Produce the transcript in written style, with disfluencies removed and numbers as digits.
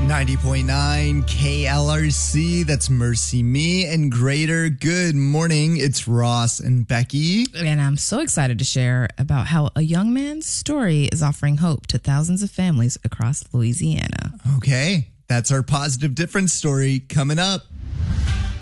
90.9 KLRC, that's Mercy Me and Greater. Good morning, it's Ross and Becky. And I'm so excited to share about how a young man's story is offering hope to thousands of families across Louisiana. Okay, that's our Positive Difference story coming up.